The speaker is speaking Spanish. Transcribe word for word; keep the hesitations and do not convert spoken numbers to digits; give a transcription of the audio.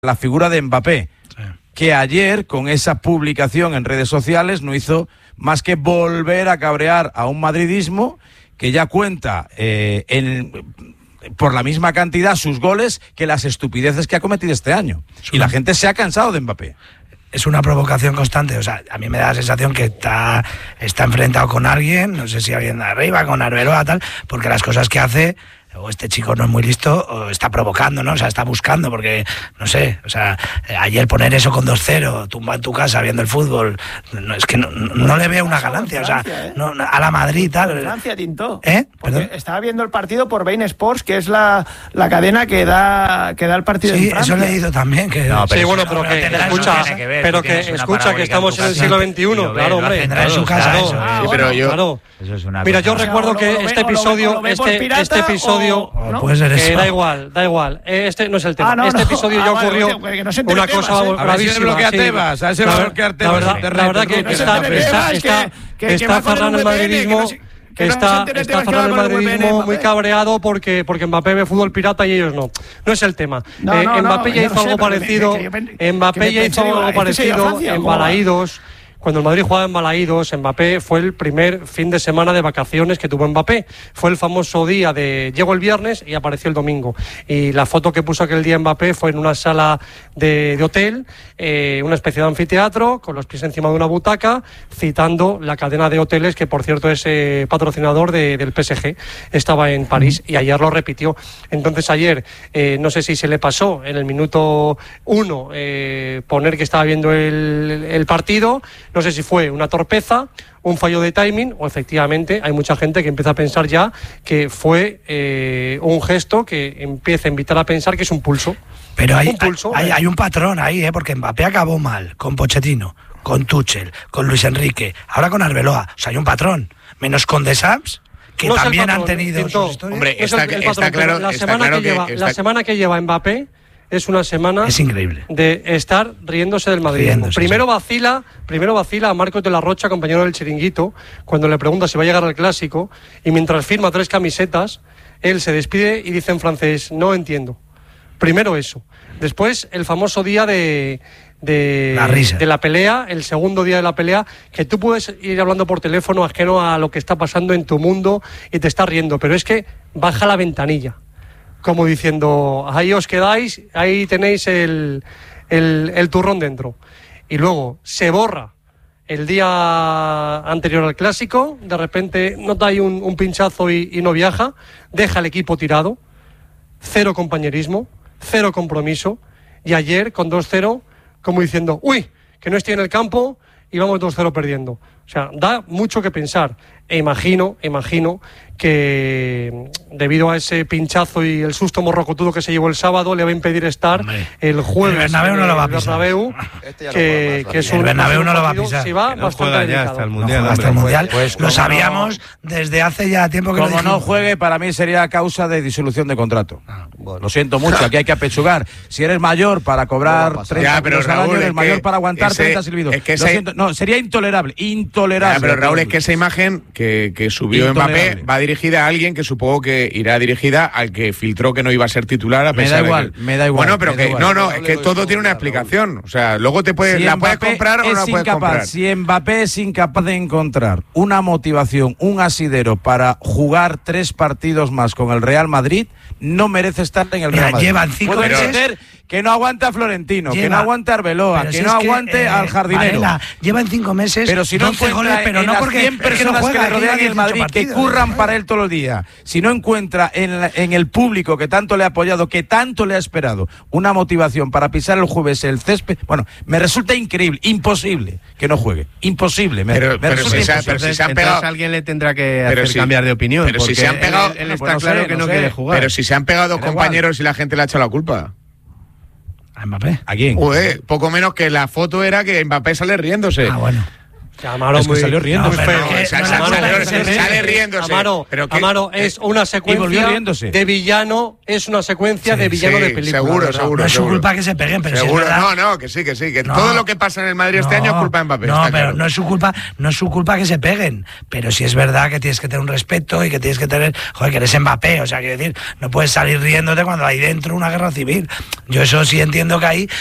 la figura de Mbappé, sí, que ayer con esa publicación en redes sociales no hizo más que volver a cabrear a un madridismo que ya cuenta eh, en, por la misma cantidad sus goles que las estupideces que ha cometido este año. Y la gente se ha cansado de Mbappé. Es una provocación constante, o sea, a mí me da la sensación que está, está enfrentado con alguien, no sé si alguien de arriba, con Arbeloa, tal, porque las cosas que hace, o este chico no es muy listo, o está provocando, ¿no? O sea, está buscando, porque, no sé, o sea, ayer poner eso con dos cero, tumba en tu casa viendo el fútbol, no, es que no, no, no le veo una ganancia, o sea, no, a la Madrid, tal. Francia, Tinto. ¿Eh? Porque estaba viendo el partido por Bein Sports, que es la, la cadena que da, que da el partido sí, en Francia. Sí, eso he leído también. Que no, pero sí, bueno, pero no, que, no escucha, que ver, pero que escucha que estamos en el siglo veintiuno, claro, hombre. Tendrá en su casa claro, eso. Ah, sí, pero yo, claro. Eso es una Mira, yo cosa. recuerdo que este episodio, este, este episodio, o, ¿no? Puede ser eso. Que da igual, da igual. Este no es el tema. Ah, no, este no. episódio ah, ya vale, ocurrió que no se una temas, cosa ¿eh? A ver si se bloquea Tebas, a ver si va a bloquear Tebas. La verdad, la verdad que, que está, está, está, que está Ferran el madridismo. Que está, no está Ferran el madridismo muy cabreado porque, porque Mbappé ve fútbol pirata y ellos no. No es el tema. No, eh, no, Mbappé no, ya hizo no algo sé, parecido. Que, que, que, Mbappé ya hizo algo parecido en Balaídos. Cuando el Madrid jugaba en Balaídos, Mbappé fue el primer fin de semana de vacaciones que tuvo Mbappé. Fue el famoso día de llegó el viernes y apareció el domingo. Y la foto que puso aquel día Mbappé fue en una sala de, de hotel, eh, una especie de anfiteatro, con los pies encima de una butaca, citando la cadena de hoteles que, por cierto, es eh, patrocinador de, del P S G. Estaba en París y ayer lo repitió. Entonces ayer, eh, no sé si se le pasó en el minuto uno eh, poner que estaba viendo el, el partido. No sé si fue una torpeza, un fallo de timing o efectivamente hay mucha gente que empieza a pensar ya que fue eh, un gesto que empieza a invitar a pensar que es un pulso. Pero hay un, pulso, hay, ¿eh? hay un patrón ahí, ¿eh? Porque Mbappé acabó mal con Pochettino, con Tuchel, con Luis Enrique, ahora con Arbeloa. O sea, hay un patrón. Menos con De Sams, que no también patrón, han tenido Tinto, sus historias. Hombre, no está, el, el está patrón, claro, la está semana claro que, que lleva, está... la semana que lleva Mbappé es una semana es increíble de estar riéndose del madridismo. Primero vacila, primero vacila a Marcos de la Rocha, compañero del Chiringuito, cuando le pregunta si va a llegar al Clásico, y mientras firma tres camisetas, él se despide y dice en francés, no entiendo. Primero eso. Después, el famoso día de, de, la risa. de la pelea, el segundo día de la pelea, que tú puedes ir hablando por teléfono ajeno a lo que está pasando en tu mundo y te estás riendo, pero es que baja la ventanilla. Como diciendo, ahí os quedáis, ahí tenéis el, el, el turrón dentro. Y luego se borra el día anterior al Clásico, de repente nota ahí un, un pinchazo y, y no viaja, deja el equipo tirado, cero compañerismo, cero compromiso, y ayer con dos cero, como diciendo, uy, que no estoy en el campo y vamos dos cero perdiendo. O sea, da mucho que pensar. E imagino, imagino que debido a ese pinchazo y el susto morrocotudo que se llevó el sábado, le va a impedir estar Hombre, el jueves. El Bernabéu no lo va a pisar. Bernabéu, este que, que es un, el Bernabéu no lo va a partido, pisar. Si va, que no bastante juega ya delicado. hasta el Mundial. No hasta el Mundial. Pues, lo como sabíamos no, desde hace ya tiempo que como lo no juegue, para mí sería causa de disolución de contrato. Ah, bueno. Lo siento mucho, aquí hay que apechugar. Si eres mayor para cobrar no treinta ya, pero kilos al Raúl, año, eres mayor que para aguantar ese, treinta silbidos. Es que Lo ese, siento, no, sería intolerable, intolerable. Ya, pero Raúl, es que esa imagen que, que subió Intolerable. Mbappé va dirigida a alguien que supongo que irá dirigida al que filtró que no iba a ser titular a Me pesar da igual, de que... me da igual. Bueno, pero me da que igual. no, no, es que todo tiene una explicación. O sea, luego te puedes, Si la Mbappé puedes comprar o no la puedes incapaz, comprar. Si Mbappé es incapaz de encontrar una motivación, un asidero para jugar tres partidos más con el Real Madrid, no merece estar en el Mira, Real Madrid. llevan cinco Puedo meses. entender que no aguante a Florentino, Lleva, que no aguante a Arbeloa, que si no es aguante que, eh, al jardinero. Varela, llevan cinco meses, pero si no doce encuentra goles, pero en no las porque cien personas es que, no juega, que le rodean aquí el Madrid, que partidos, curran ¿eh? para él todos los días, si no encuentra en, la, en el público que tanto le ha apoyado, que tanto le ha esperado, una motivación para pisar el jueves el césped, bueno, me resulta increíble, imposible que no juegue, imposible. Me, Pero, me pero resulta si se, imposible. pero si se han Entonces pegado... alguien le tendrá que Pero hacer si- cambiar de opinión. pero si porque se han pegado- él, él no, está pues no claro sé, que no no sé. quiere jugar. Pero si se han pegado Da compañeros y la gente le ha echado la culpa. ¿A Mbappé? ¿A quién? Ué, poco menos que la foto era que Mbappé sale riéndose. Ah, bueno. Amaro es que muy- salió riendo. no, muy pero feo. que- O sea, no, sale, no, sale- no, no, sale no, no, riéndose. Amaro, pero que- Amaro, es una secuencia volvió riéndose. de villano, es una secuencia de villano sí, de película. seguro, ¿verdad? seguro. No es su culpa que se peguen, pero si es Seguro, verdad- no, no, que sí, que sí. Que No. todo lo que pasa en el Madrid este No, año es culpa de Mbappé. No, está pero claro. no es su culpa, no es su culpa que se peguen. Pero sí es verdad que tienes que tener un respeto y que tienes que tener, joder, que eres Mbappé, o sea, quiero decir, no puedes salir riéndote cuando hay dentro una guerra civil. Yo eso sí entiendo que ahí